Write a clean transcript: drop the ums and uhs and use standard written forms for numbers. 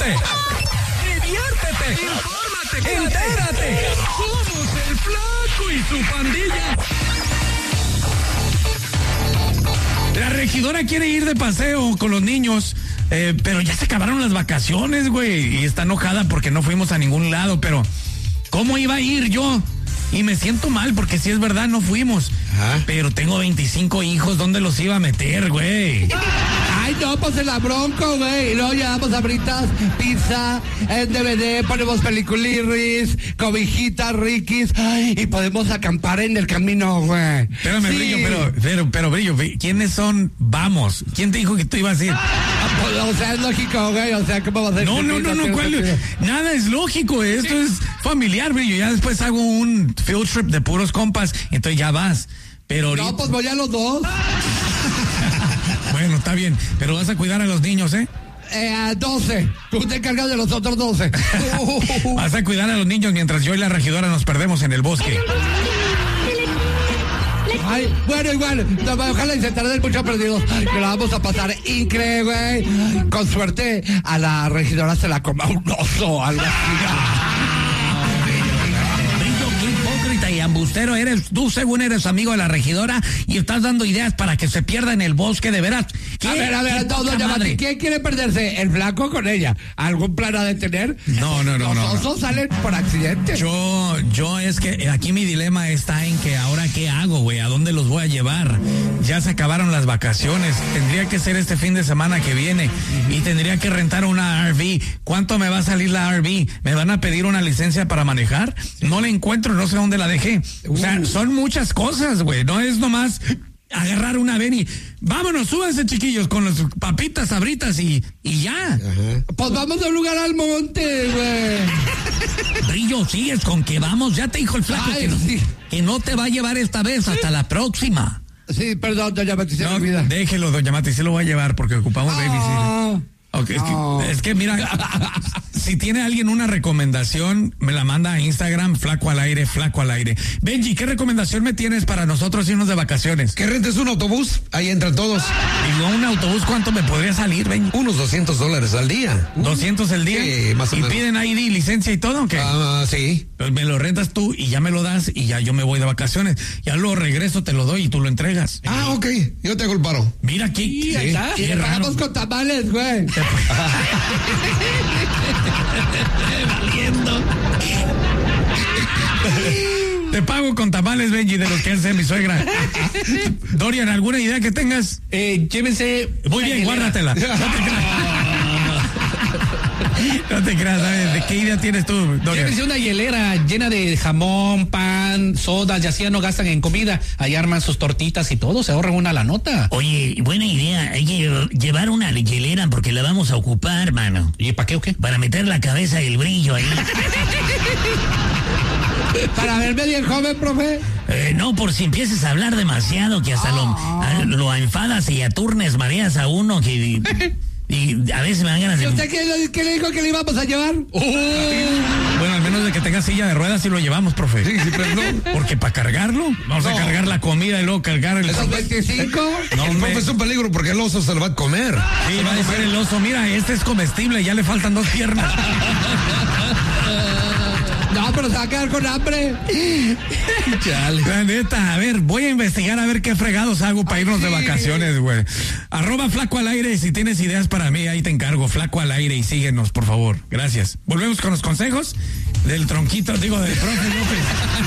diviértete, infórmate, entérate. Somos el Flaco y su pandilla. La regidora quiere ir de paseo con los niños, pero ya se acabaron las vacaciones, güey, y está enojada porque no fuimos a ningún lado, pero ¿cómo iba a ir yo? Y me siento mal porque si es verdad no fuimos. Ajá. Pero tengo 25 hijos, ¿dónde los iba a meter, güey? Ay, no, pues en la Bronco, güey. Y luego llevamos abritas, pizza, DVD, ponemos peliculirris, cobijitas, riquis. Ay, y podemos acampar en el camino, güey. Espérame, sí. Brillo, pero Brillo, ¿quiénes son? Vamos. ¿Quién te dijo que tú ibas a ir? Pues, o sea, es lógico, güey. O sea, ¿cómo va a ser? No, nada es lógico. Esto es familiar, Brillo. Ya después hago un field trip de puros compas, entonces ya vas. Pero ahorita... No, pues voy a los dos. Bueno, está bien, pero vas a cuidar a los niños, ¿eh? 12. Tú te encargas de los otros 12. Vas a cuidar a los niños mientras yo y la regidora nos perdemos en el bosque. Ay, bueno, igual, ojalá y se tarden mucho perdidos, que la vamos a pasar increíble, güey. Con suerte, a la regidora se la coma un oso, algo así. Y ambustero eres, tú según eres amigo de la regidora y estás dando ideas para que se pierda en el bosque, de veras. A ver, doña Mati, ¿quién quiere perderse? ¿El Flaco con ella? ¿Algún plan ha de tener? No. Los osos salen por accidente. Yo es que aquí mi dilema está en que ahora qué hago, güey, ¿a dónde los voy a llevar? Ya se acabaron las vacaciones, tendría que ser este fin de semana que viene y tendría que rentar una RV. ¿Cuánto me va a salir la RV? ¿Me van a pedir una licencia para manejar? No la encuentro, no sé dónde la dejé. O sea, son muchas cosas, güey. No es nomás agarrar una ven y vámonos, súbanse, chiquillos, con las papitas, sabritas y ya. Ajá. Pues vamos a un lugar al monte, güey. Brillo, sigues con que vamos. Ya te dijo el Flaco que no te va a llevar esta vez, hasta la próxima. Sí, perdón, doña Mati, se me olvida. Déjelo, doña Mati, se lo voy a llevar porque ocupamos babysitter. Okay, es que mira, si tiene alguien una recomendación, me la manda a Instagram, Flaco al aire. Benji, ¿qué recomendación me tienes para nosotros irnos de vacaciones? Que rentes un autobús, ahí entran todos. ¿Y luego un autobús cuánto me podría salir, Benji? Unos $200 al día. ¿200 el día? Sí, más o menos. ¿Y piden ID, licencia y todo o qué? Sí. Pues me lo rentas tú y ya me lo das y ya yo me voy de vacaciones. Ya lo regreso, te lo doy y tú lo entregas. Ok, yo te hago el paro. Mira aquí. Sí, ahí está. Qué raro. Vamos con tamales, güey. Te pago con tamales, Benji, de lo que hace mi suegra. Dorian, ¿alguna idea que tengas? Llévense. Muy bien, guárdatela. No te creas, ¿sabes? ¿De qué idea tienes tú, Dorian? Llévense una hielera llena de jamón, pan, sodas, y así ya no gastan en comida. Ahí arman sus tortitas y todo, se ahorran una la nota. Oye, buena idea, hay que llevar una hielera porque la vamos a ocupar, mano. ¿Y para qué o qué? Para meter la cabeza y el brillo ahí. ¿Para verme bien joven, profe? No, por si empieces a hablar demasiado, que hasta lo enfadas y aturnes, mareas a uno que... Y a veces me dan ganas de... ¿Y usted qué le dijo que le íbamos a llevar? Bueno, al menos de que tenga silla de ruedas sí lo llevamos, profe. Sí, perdón. Porque para cargarlo, vamos a cargar la comida y luego cargar el... ¿Esos 25? No, el profe es un peligro porque el oso se lo va a comer. Sí, va a decir el oso, mira, este es comestible, ya le faltan 2 piernas. No, pero se va a quedar con hambre. Chale. La neta, a ver, voy a investigar a ver qué fregados hago para irnos de vacaciones, güey. @Flaco al aire, si tienes ideas para mí, ahí te encargo. Flaco al aire y síguenos, por favor. Gracias. Volvemos con los consejos del tronquito, digo, del profe López.